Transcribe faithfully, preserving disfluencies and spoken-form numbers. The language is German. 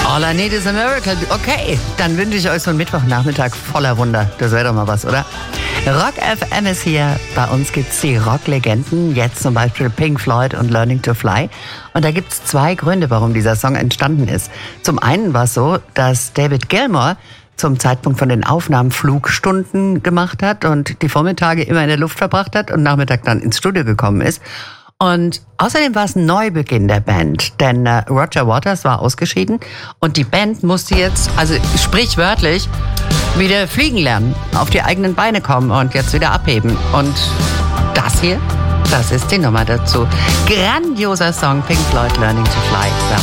All I need is a miracle. Okay, dann wünsche ich euch so einen Mittwochnachmittag voller Wunder. Das wäre doch mal was, oder? Rock F M ist hier. Bei uns gibt's die Rocklegenden. Jetzt zum Beispiel Pink Floyd und Learning to Fly. Und da gibt's zwei Gründe, warum dieser Song entstanden ist. Zum einen war es so, dass David Gilmour zum Zeitpunkt von den Aufnahmen Flugstunden gemacht hat und die Vormittage immer in der Luft verbracht hat und Nachmittag dann ins Studio gekommen ist. Und außerdem war es ein Neubeginn der Band, denn äh, Roger Waters war ausgeschieden und die Band musste jetzt, also sprichwörtlich, wieder fliegen lernen, auf die eigenen Beine kommen und jetzt wieder abheben. Und das hier, das ist die Nummer dazu. Grandioser Song, Pink Floyd, Learning to Fly. Ja.